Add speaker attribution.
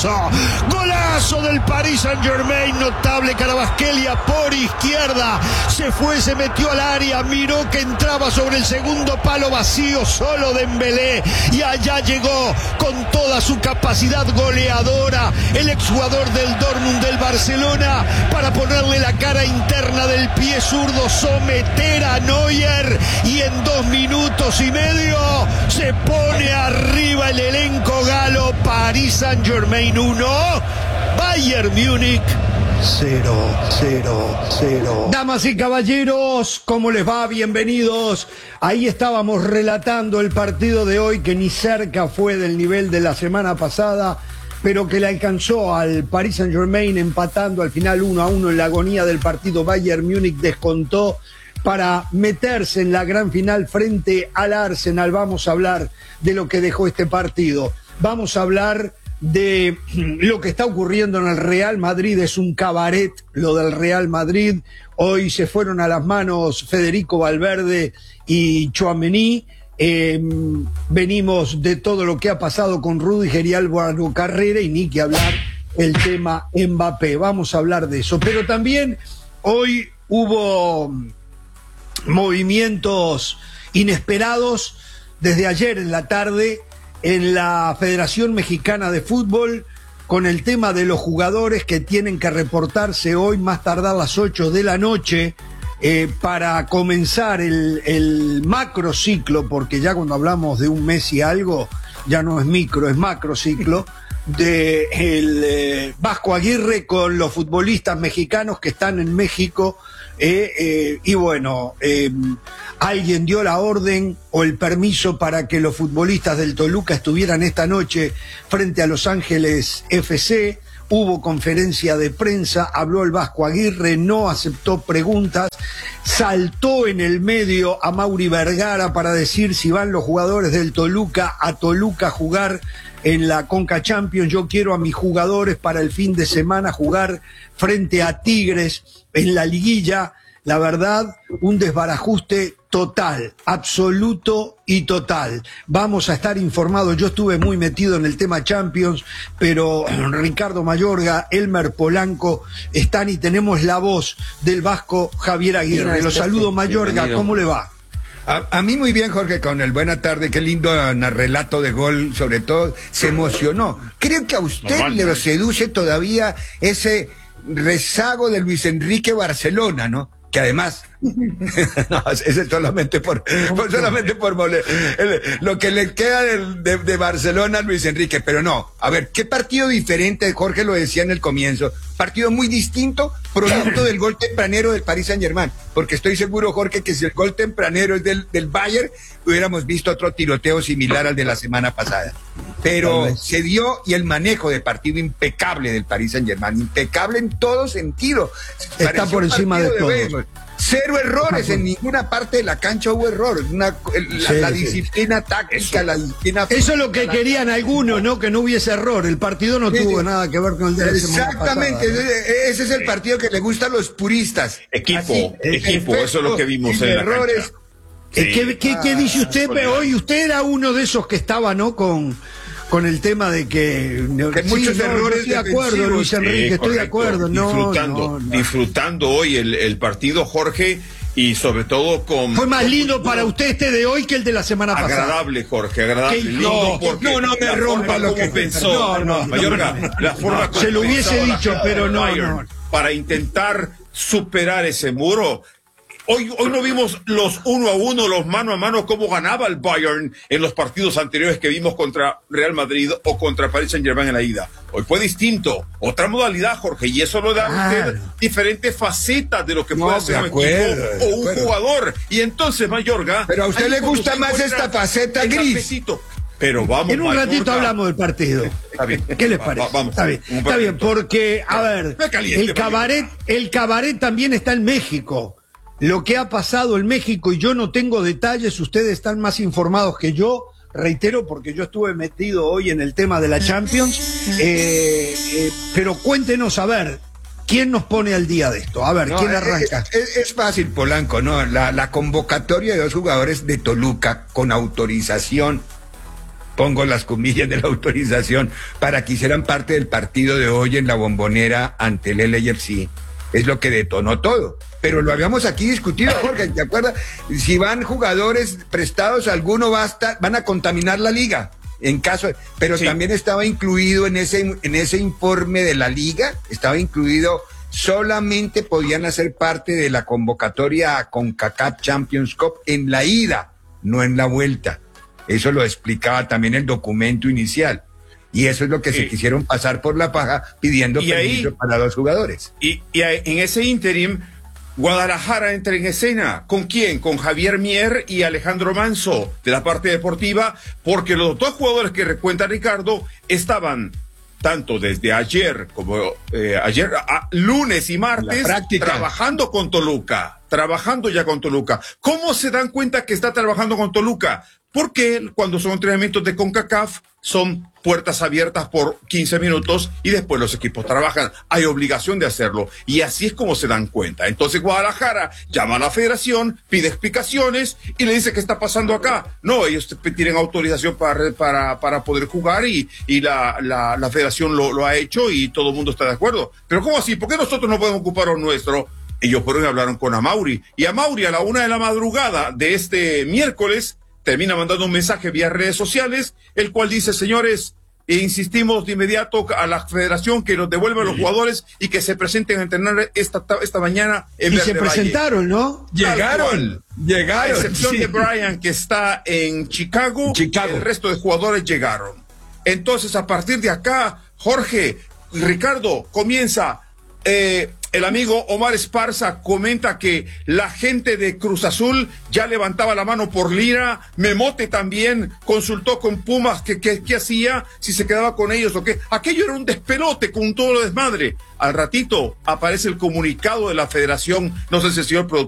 Speaker 1: golazo. Golazo del Paris Saint-Germain, notable Kvaratskhelia por izquierda. Se fue, se metió al área, miró que entraba sobre el segundo palo vacío, solo Dembélé. Y allá llegó con toda su capacidad goleadora el exjugador del Dortmund, del Barcelona, para ponerle la cara interna del pie zurdo, someter a Neuer, y en 2 minutos y medio se pone arriba el elenco galo. Paris Saint-Germain 1, Bayern Múnich 0. Damas y caballeros, ¿cómo les va? Bienvenidos. Ahí estábamos relatando el partido de hoy, que ni cerca fue del nivel de la semana pasada, pero que le alcanzó al Paris Saint-Germain empatando al final 1-1 en la agonía del partido. Bayern Múnich descontó para meterse en la gran final frente al Arsenal. Vamos a hablar de lo que dejó este partido. Vamos a hablar de lo que está ocurriendo en el Real Madrid. Es un cabaret lo del Real Madrid. Hoy se fueron a las manos Federico Valverde y Tchouaméni. Venimos de todo lo que ha pasado con Rüdiger y Álvaro Carrera, y ni que hablar el tema Mbappé. Vamos a hablar de eso. Pero también hoy hubo movimientos inesperados desde ayer en la tarde en la Federación Mexicana de Fútbol, con el tema de los jugadores que tienen que reportarse hoy, más tardar las 8 de la noche, para comenzar el macro ciclo, porque ya cuando hablamos de un mes y algo, ya no es micro, es macro ciclo, de el Vasco Aguirre con los futbolistas mexicanos que están en México. Y bueno, alguien dio la orden o el permiso para que los futbolistas del Toluca estuvieran esta noche frente a Los Ángeles FC. Hubo conferencia de prensa, habló el Vasco Aguirre, no aceptó preguntas, saltó en el medio a Mauri Vergara para decir si van los jugadores del Toluca a Toluca a jugar en la Conca Champions. Yo quiero a mis jugadores para el fin de semana jugar frente a Tigres en la liguilla. La verdad, un desbarajuste total, absoluto y total. Vamos a estar informados. Yo estuve muy metido en el tema Champions, pero Ricardo Mayorga, Elmer Polanco están, y tenemos la voz del Vasco Javier Aguirre. Los saludo, Mayorga, ¿cómo le va?
Speaker 2: A mí muy bien, Jorge, con el buena tarde, qué lindo relato de gol, sobre todo, se emocionó. Creo que a usted le seduce todavía ese rezago de Luis Enrique Barcelona, ¿no? Que además, no, ese es solamente por lo que le queda de Barcelona a Luis Enrique, pero no. A ver, qué partido diferente, Jorge lo decía en el comienzo, partido muy distinto, producto del gol tempranero del Paris Saint-Germain, porque estoy seguro, Jorge, que si el gol tempranero es del Bayern, hubiéramos visto otro tiroteo similar al de la semana pasada. Pero se dio, y el manejo de partido impecable del Paris Saint-Germain, impecable en todo sentido.
Speaker 1: Está por encima de todo.
Speaker 2: Cero errores, en ninguna parte de la cancha hubo errores. La disciplina táctica, la disciplina...
Speaker 1: Eso es lo que querían algunos, ¿no? Que no hubiese error. El partido no tuvo nada que ver con el de la semana pasada.
Speaker 2: Exactamente, ese es el partido que le gusta a los puristas.
Speaker 3: Equipo, eso es lo que vimos en
Speaker 2: errores.
Speaker 3: La cancha.
Speaker 1: ¿Qué dice usted? Pero hoy usted era uno de esos que estaba, ¿no? Con el tema de que
Speaker 2: muchos errores.
Speaker 1: Estoy de acuerdo, Luis Enrique, estoy de acuerdo.
Speaker 3: Disfrutando hoy el partido, Jorge, y sobre todo con...
Speaker 1: Fue más lindo para usted este de hoy que el de la semana pasada.
Speaker 3: Agradable, Jorge, agradable.
Speaker 2: No me rompa lo que
Speaker 3: pensó. Mayorga, la forma
Speaker 1: se lo hubiese dicho, pero no.
Speaker 3: Para intentar superar ese muro. Hoy no vimos los 1-1, los mano a mano, cómo ganaba el Bayern en los partidos anteriores que vimos contra Real Madrid o contra Paris Saint-Germain en la ida. Hoy fue distinto, otra modalidad, Jorge, y eso lo da a usted diferentes facetas de lo que puede hacer un equipo o un jugador. Y entonces, Mayorga...
Speaker 2: Pero a usted le gusta más esta faceta gris.
Speaker 3: Pero vamos,
Speaker 1: en un ratito hablamos del partido.
Speaker 3: Está bien.
Speaker 1: ¿Qué les parece?
Speaker 3: Vamos.
Speaker 1: Está bien, porque, a ver, el cabaret también está en México. Lo que ha pasado en México, y yo no tengo detalles, ustedes están más informados que yo, reitero, porque yo estuve metido hoy en el tema de la Champions, pero cuéntenos, a ver, ¿quién nos pone al día de esto? A ver, ¿quién arranca?
Speaker 2: Es fácil, Polanco, ¿no? La convocatoria de 2 jugadores de Toluca con autorización pongo las comillas de la autorización, para que hicieran parte del partido de hoy en la Bombonera ante el LAFC. Es lo que detonó todo. Pero lo habíamos aquí discutido, Jorge, ¿te acuerdas? Si van jugadores prestados, alguno van a contaminar la liga. En caso, pero sí, también estaba incluido en ese informe de la liga, estaba incluido, solamente podían hacer parte de la convocatoria a CONCACAF Champions Cup en la ida, no en la vuelta. Eso lo explicaba también el documento inicial. Y eso es lo que se quisieron pasar por la paja pidiendo permiso para los jugadores.
Speaker 3: Y en ese interim, Guadalajara entra en escena. ¿Con quién? Con Javier Mier y Alejandro Manso, de la parte deportiva, porque los dos jugadores que recuenta Ricardo estaban tanto desde ayer como lunes y martes trabajando con Toluca, trabajando ya con Toluca. ¿Cómo se dan cuenta que está trabajando con Toluca? Porque cuando son entrenamientos de CONCACAF son puertas abiertas por 15 minutos y después los equipos trabajan. Hay obligación de hacerlo y así es como se dan cuenta. Entonces Guadalajara llama a la federación, pide explicaciones y le dice qué está pasando acá. No, ellos tienen autorización para poder jugar y la federación lo ha hecho y todo el mundo está de acuerdo. Pero ¿cómo así? ¿Por qué nosotros no podemos ocupar lo nuestro? Ellos fueron y hablaron con Amauri. Y Amauri a la 1 de la madrugada de este miércoles termina mandando un mensaje vía redes sociales, el cual dice: señores, insistimos de inmediato a la federación que nos devuelva los jugadores y que se presenten a entrenar esta mañana en Verde
Speaker 1: Valle. Y se presentaron, ¿no?
Speaker 2: Llegaron.
Speaker 3: A excepción de Brian, que está en Chicago, el resto de jugadores llegaron. Entonces, a partir de acá, Jorge, Ricardo, comienza... el amigo Omar Esparza comenta que la gente de Cruz Azul ya levantaba la mano por Lira. Memote también consultó con Pumas qué hacía, si se quedaba con ellos o qué. Aquello era un despelote con todo lo desmadre. Al ratito aparece el comunicado de la federación, no sé si el señor productor